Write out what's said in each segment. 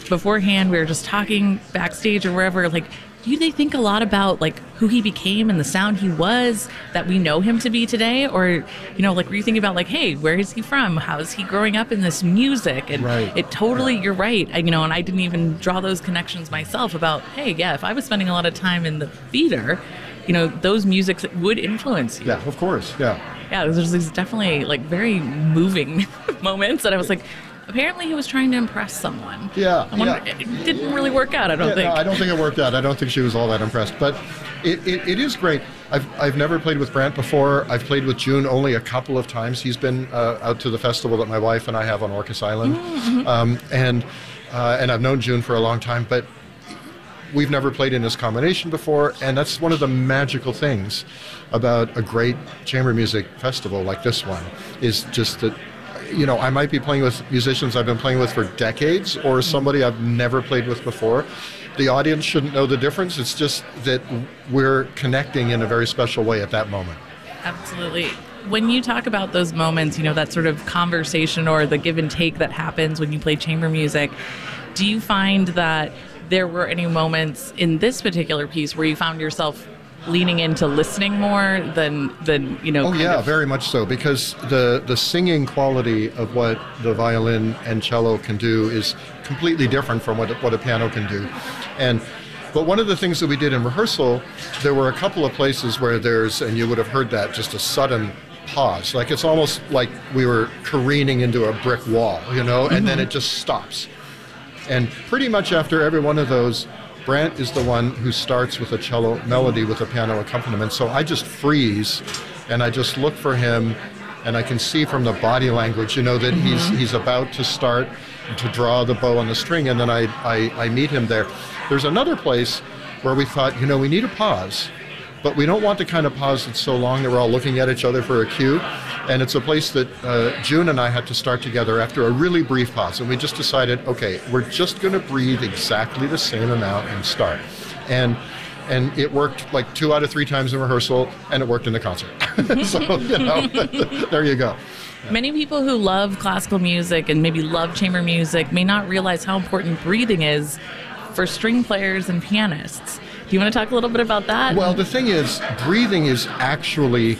beforehand, we were just talking backstage or wherever, like, do they think a lot about like who he became and the sound he was that we know him to be today? Or, you know, like, were you thinking about like, hey, where is he from? How is he growing up in this music? And it totally, you're right. You know, and I didn't even draw those connections myself about, hey, yeah, if I was spending a lot of time in the theater, you know, those musics would influence you. Yeah, of course. Yeah. Yeah, there's these definitely like very moving moments that I was like, apparently he was trying to impress someone. Yeah, It didn't really work out, I don't think. No, I don't think it worked out. I don't think she was all that impressed. But it is great. I've never played with Brant before. I've played with June only a couple of times. He's been out to the festival that my wife and I have on Orcas Island. Mm-hmm. And I've known June for a long time, but we've never played in this combination before. And that's one of the magical things about a great chamber music festival like this one, is just that, you know, I might be playing with musicians I've been playing with for decades or somebody I've never played with before. The audience shouldn't know the difference. It's just that we're connecting in a very special way at that moment. Absolutely. When you talk about those moments, you know, that sort of conversation or the give and take that happens when you play chamber music, do you find that there were any moments in this particular piece where you found yourself leaning into listening more than you know? Oh yeah, very much so, because the singing quality of what the violin and cello can do is completely different from what a piano can do. But one of the things that we did in rehearsal, there were a couple of places where there's, and you would have heard that, just a sudden pause. Like it's almost like we were careening into a brick wall, you know, and then it just stops. And pretty much after every one of those, Brant is the one who starts with a cello melody with a piano accompaniment. So I just freeze and I just look for him, and I can see from the body language, you know, that he's about to start to draw the bow on the string, and then I meet him there. There's another place where we thought, you know, we need a pause, but we don't want the kind of pause that's so long that we're all looking at each other for a cue. And it's a place that June and I had to start together after a really brief pause. And we just decided, okay, we're just going to breathe exactly the same amount and start. And it worked like 2 out of 3 times in rehearsal, and it worked in the concert. So, you know, there you go. Many people who love classical music and maybe love chamber music may not realize how important breathing is for string players and pianists. Do you want to talk a little bit about that? Well, the thing is, breathing is actually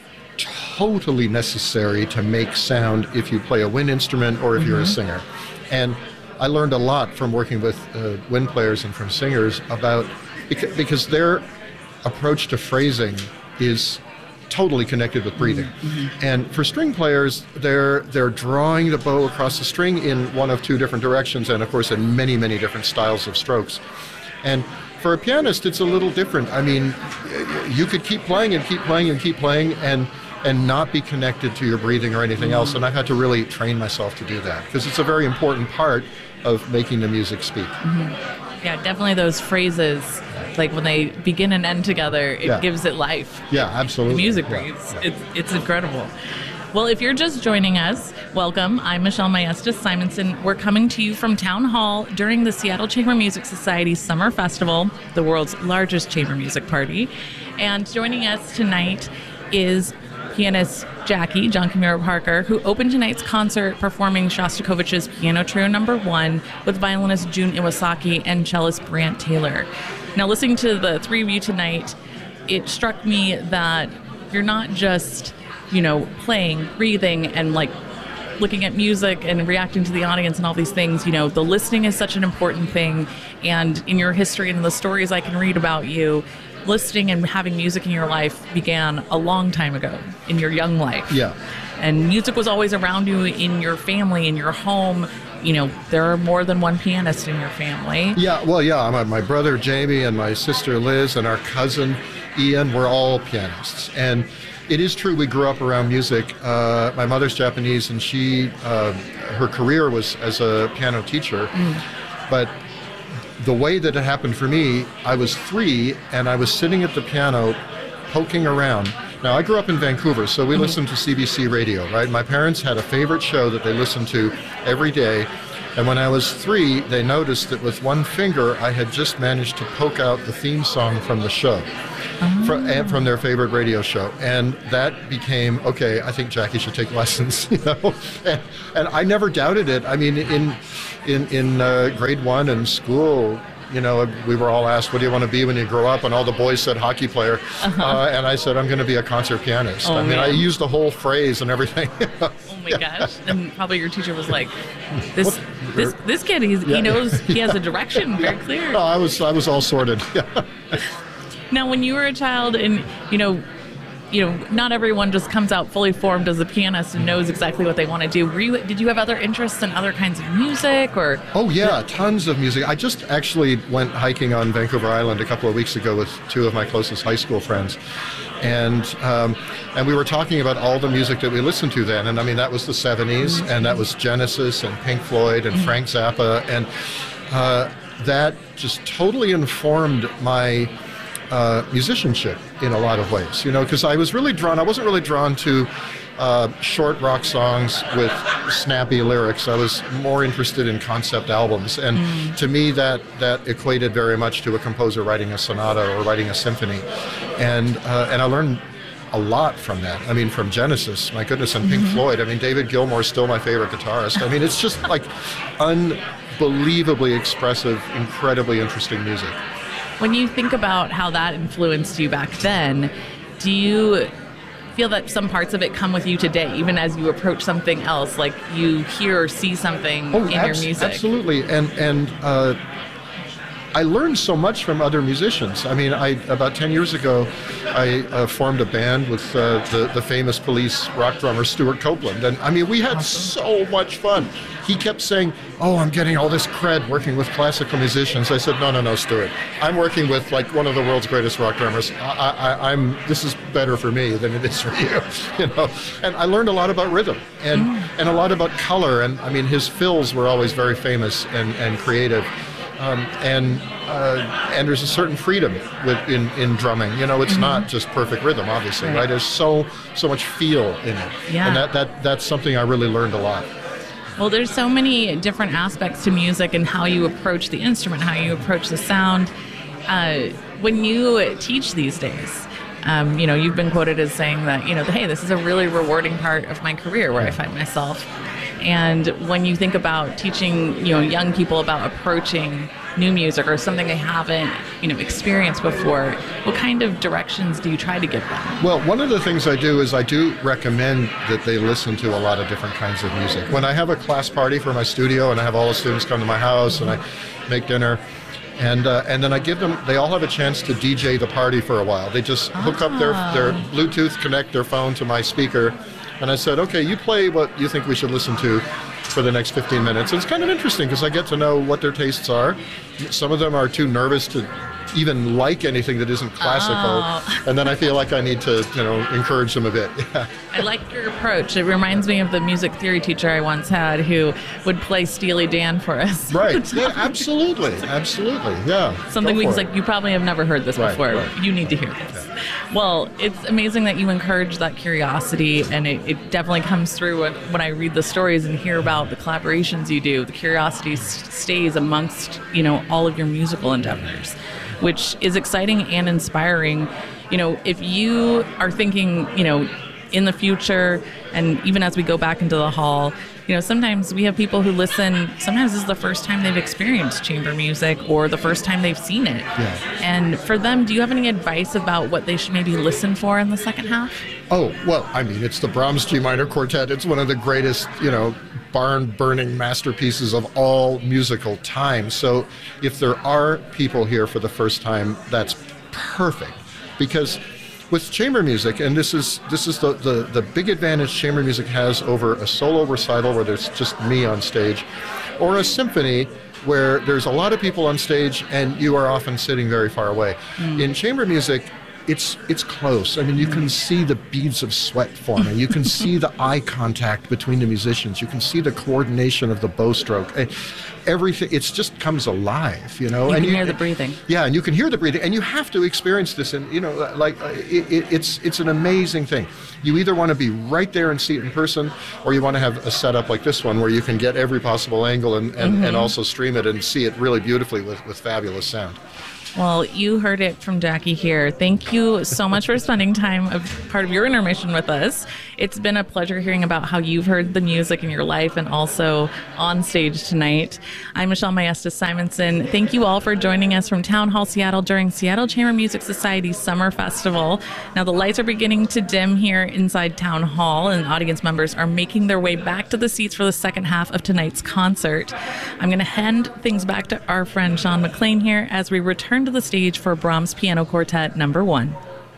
totally necessary to make sound if you play a wind instrument or if you're a singer. And I learned a lot from working with wind players and from singers about, because their approach to phrasing is totally connected with breathing. And for string players, they're drawing the bow across the string in one of 2 different directions, and of course in many, many different styles of strokes. And for a pianist, it's a little different. I mean, you could keep playing and keep playing and keep playing and not be connected to your breathing or anything else. And I've had to really train myself to do that, because it's a very important part of making the music speak. Yeah, definitely those phrases, like when they begin and end together, it gives it life. Yeah, absolutely. The music breathes. It's incredible. Well, if you're just joining us, welcome. I'm Michelle Maestas Simonson. We're coming to you from Town Hall during the Seattle Chamber Music Society Summer Festival, the world's largest chamber music party. And joining us tonight is pianist Jackie, John Kimura Parker, who opened tonight's concert performing Shostakovich's Piano Trio No. 1 with violinist June Iwasaki and cellist Brant Taylor. Now, listening to the 3 of you tonight, it struck me that you're not just, you know, playing, breathing, and like looking at music and reacting to the audience and all these things. You know, the listening is such an important thing. And in your history and the stories I can read about you, listening and having music in your life began a long time ago in your young life. Yeah. And music was always around you in your family, in your home. You know, there are more than one pianist in your family. Yeah, well, yeah, my brother Jamie and my sister Liz and our cousin Ian were all pianists. And it is true, we grew up around music. My mother's Japanese, and she, her career was as a piano teacher. But the way that it happened for me, I was 3 and I was sitting at the piano poking around. Now, I grew up in Vancouver, so we listened to CBC radio, right? My parents had a favorite show that they listened to every day. And when I was 3, they noticed that with one finger, I had just managed to poke out the theme song from the show. from their favorite radio show. And that became, okay, I think Jackie should take lessons, you know. And I never doubted it. I mean, in grade 1 in school, you know, we were all asked, what do you want to be when you grow up? And all the boys said hockey player. And I said, I'm going to be a concert pianist. I mean, I used the whole phrase and everything. Oh my gosh. And probably your teacher was like, this kid, he knows, he has a direction very clear. No, I was all sorted. Now, when you were a child and, you know, not everyone just comes out fully formed as a pianist and knows exactly what they want to do. Did you have other interests in other kinds of music, or? Oh yeah, tons of music. I just actually went hiking on Vancouver Island a couple of weeks ago with 2 of my closest high school friends, and we were talking about all the music that we listened to then. And I mean, that was the '70s, and that was Genesis and Pink Floyd and Frank Zappa, and that just totally informed my musicianship in a lot of ways, you know, because I wasn't really drawn to short rock songs with snappy lyrics. I was more interested in concept albums, and to me that equated very much to a composer writing a sonata or writing a symphony, and I learned a lot from that. I mean, from Genesis, my goodness, and Pink Floyd. I mean, David Gilmour is still my favorite guitarist. I mean, it's just like unbelievably expressive, incredibly interesting music. When you think about how that influenced you back then, do you feel that some parts of it come with you today, even as you approach something else, like you hear or see something in your music? Absolutely. And I learned so much from other musicians. I mean, about 10 years ago, I formed a band with the famous Police rock drummer Stuart Copeland. And I mean, we had so much fun. He kept saying, oh, I'm getting all this cred working with classical musicians. I said, no, Stuart. I'm working with like one of the world's greatest rock drummers. This is better for me than it is for you, you know. And I learned a lot about rhythm and a lot about color. And I mean, his fills were always very famous and creative. And there's a certain freedom in drumming. You know, it's not just perfect rhythm, obviously, right? There's so much feel in it. Yeah. And that's something I really learned a lot. Well, there's so many different aspects to music and how you approach the instrument, how you approach the sound. When you teach these days, you know, you've been quoted as saying that, you know, hey, this is a really rewarding part of my career where I find myself. And when you think about teaching, you know, young people about approaching new music or something they haven't, you know, experienced before, what kind of directions do you try to give them? Well, one of the things I do is I do recommend that they listen to a lot of different kinds of music. When I have a class party for my studio and I have all the students come to my house and I make dinner, and then I give them, they all have a chance to DJ the party for a while. They just hook up their Bluetooth, connect their phone to my speaker, and I said, okay, you play what you think we should listen to for the next 15 minutes. And it's kind of interesting because I get to know what their tastes are. Some of them are too nervous to even like anything that isn't classical. And then I feel like I need to, you know, encourage them a bit. Yeah. I like your approach. It reminds me of the music theory teacher I once had who would play Steely Dan for us. Right. Yeah, absolutely. Absolutely. Yeah. Something we like, you probably have never heard this before. Right. You need to hear this. Yeah. Well, it's amazing that you encourage that curiosity, and it definitely comes through when I read the stories and hear about the collaborations you do. The curiosity stays amongst, you know, all of your musical endeavors, which is exciting and inspiring. You know, if you are thinking, you know, in the future, and even as we go back into the hall, you know, sometimes we have people who listen, sometimes this is the first time they've experienced chamber music or the first time they've seen it. Yeah. And for them, do you have any advice about what they should maybe listen for in the second half? Oh, well, I mean, it's the Brahms G minor quartet. It's one of the greatest, you know, barn-burning masterpieces of all musical time. So if there are people here for the first time, that's perfect. Because with chamber music, and this is the big advantage chamber music has over a solo recital where there's just me on stage, or a symphony where there's a lot of people on stage and you are often sitting very far away. In chamber music, it's close. I mean, you can see the beads of sweat forming. You can see the eye contact between the musicians. You can see the coordination of the bow stroke. Everything, it just comes alive, you know. You can hear the breathing. Yeah, and you can hear the breathing, and you have to experience this. And you know, like it's an amazing thing. You either want to be right there and see it in person, or you want to have a setup like this one where you can get every possible angle and also stream it and see it really beautifully with fabulous sound. Well, you heard it from Jackie here. Thank you so much for spending time, part of your intermission with us. It's been a pleasure hearing about how you've heard the music in your life and also on stage tonight. I'm Michelle Maestas Simonson. Thank you all for joining us from Town Hall Seattle during Seattle Chamber Music Society's Summer Festival. Now, the lights are beginning to dim here inside Town Hall, and audience members are making their way back to the seats for the second half of tonight's concert. I'm going to hand things back to our friend Sean McLean here as we return to the stage for Brahms Piano Quartet No. 1.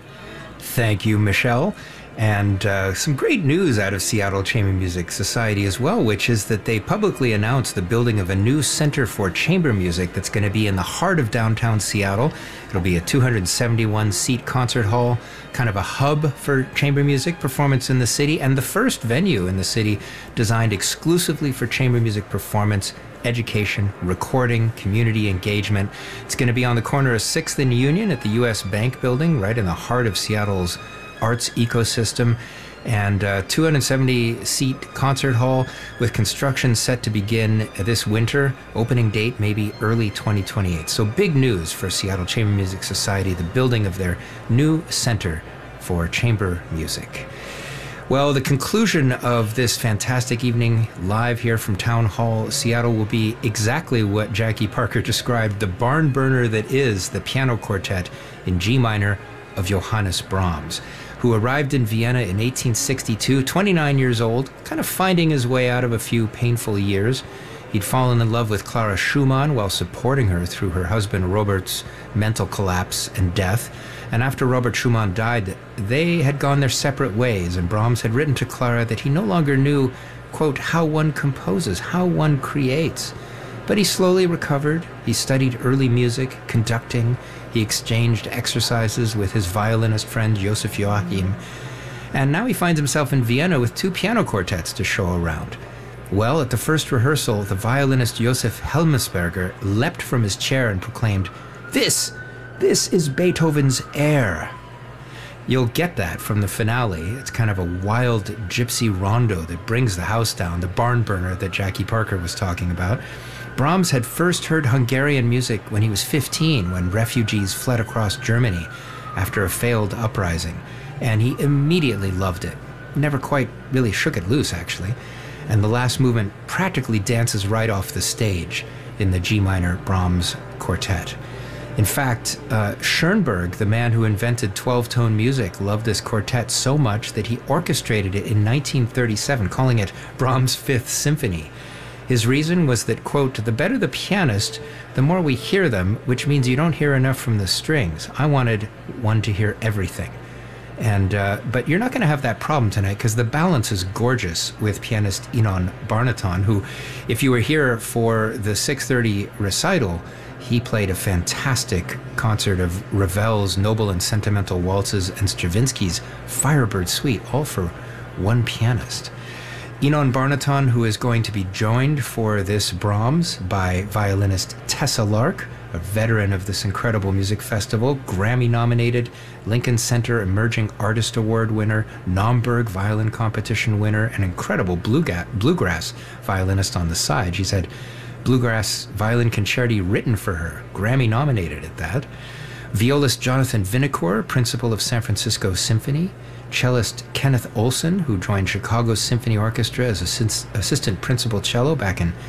Thank you, Michelle. And some great news out of Seattle Chamber Music Society as well, which is that they publicly announced the building of a new center for chamber music that's going to be in the heart of downtown Seattle. It'll be a 271-seat concert hall, kind of a hub for chamber music performance in the city, and the first venue in the city designed exclusively for chamber music performance, education, recording, community engagement. It's going to be on the corner of 6th and Union at the U.S. Bank building, right in the heart of Seattle's arts ecosystem, and a 270-seat concert hall with construction set to begin this winter. Opening date maybe early 2028. So big news for Seattle Chamber Music Society, the building of their new center for chamber music. Well, the conclusion of this fantastic evening live here from Town Hall Seattle will be exactly what Jackie Parker described, the barn burner that is the piano quartet in G minor of Johannes Brahms, who arrived in Vienna in 1862, 29 years old, kind of finding his way out of a few painful years. He'd fallen in love with Clara Schumann while supporting her through her husband Robert's mental collapse and death. And after Robert Schumann died, they had gone their separate ways, and Brahms had written to Clara that he no longer knew, quote, how one composes, how one creates. But he slowly recovered. He studied early music, conducting. He exchanged exercises with his violinist friend Joseph Joachim. And now he finds himself in Vienna with two piano quartets to show around. Well, at the first rehearsal, the violinist Josef Helmsberger leapt from his chair and proclaimed, This is Beethoven's Air." You'll get that from the finale. It's kind of a wild gypsy rondo that brings the house down, the barn burner that Jackie Parker was talking about. Brahms had first heard Hungarian music when he was 15, when refugees fled across Germany after a failed uprising, and he immediately loved it. Never quite really shook it loose, actually. And the last movement practically dances right off the stage in the G minor Brahms quartet. In fact, Schoenberg, the man who invented 12-tone music, loved this quartet so much that he orchestrated it in 1937, calling it Brahms' Fifth Symphony. His reason was that, quote, the better the pianist, the more we hear them, which means you don't hear enough from the strings. I wanted one to hear everything. And but you're not going to have that problem tonight because the balance is gorgeous with pianist Inon Barnaton, who, if you were here for the 6:30 recital, he played a fantastic concert of Ravel's Noble and Sentimental Waltzes and Stravinsky's Firebird Suite, all for one pianist. Inon Barnaton, who is going to be joined for this Brahms by violinist Tessa Lark, a veteran of this incredible music festival, Grammy-nominated, Lincoln Center Emerging Artist Award winner, Naumburg Violin Competition winner, an incredible bluegrass violinist on the side. She's had bluegrass violin concerti written for her, Grammy-nominated at that. Violist Jonathan Vinocour, principal of San Francisco Symphony. Cellist Kenneth Olson, who joined Chicago Symphony Orchestra as assistant principal cello back in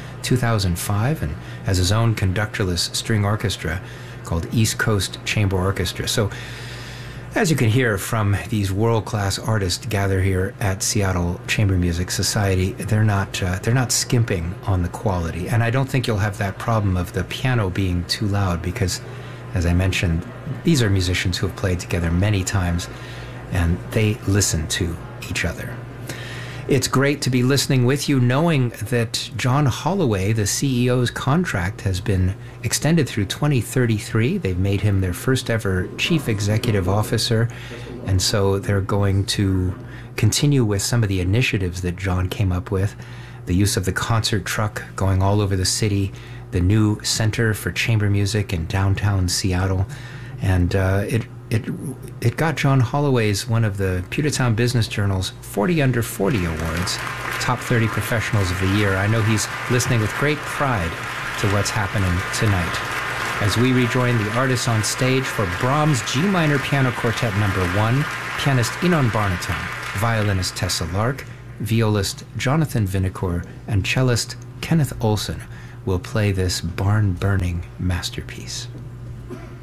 2005 and has his own conductorless string orchestra called East Coast Chamber Orchestra. So, as you can hear from these world-class artists gather here at Seattle Chamber Music Society, they're not skimping on the quality. And I don't think you'll have that problem of the piano being too loud because, as I mentioned, these are musicians who have played together many times and they listen to each other. It's great to be listening with you, knowing that John Holloway, the CEO's contract, has been extended through 2033. They've made him their first ever chief executive officer, and so they're going to continue with some of the initiatives that John came up with, the use of the concert truck going all over the city, the new Center for Chamber Music in downtown Seattle, and it got John Holloway's one of the Pewtertown Business Journal's 40 Under 40 awards, top 30 professionals of the year. I know he's listening with great pride to what's happening tonight. as we rejoin the artists on stage for Brahms G Minor Piano Quartet No. 1, pianist Inon Barnaton, violinist Tessa Lark, violist Jonathan Vinocourt, and cellist Kenneth Olson will play this barn-burning masterpiece.